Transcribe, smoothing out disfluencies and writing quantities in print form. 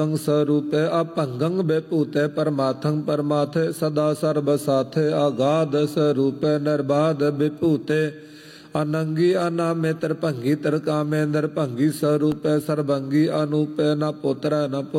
स्वरूपे अभंगं विभूते परमार्थं परमाथे सदा सर्व साथे आगाध स्वरूपे निर्बाध विभूते अनंगी अनामे तरभंगी तरकामे नरभंगी स्वरूपे सर्वंगी अनूपे न पुत्र न पुत्र